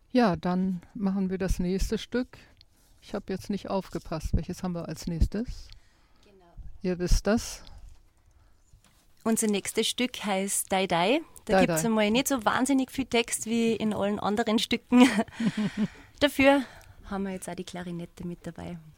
Ja, dann machen wir das nächste Stück. Ich habe jetzt nicht aufgepasst. Welches haben wir als nächstes? Genau. Ihr wisst das? Unser nächstes Stück heißt Dai Dai. Da Dai gibt es Dai. einmal nicht so wahnsinnig viel Text wie in allen anderen Stücken. Dafür haben wir jetzt auch die Klarinette mit dabei.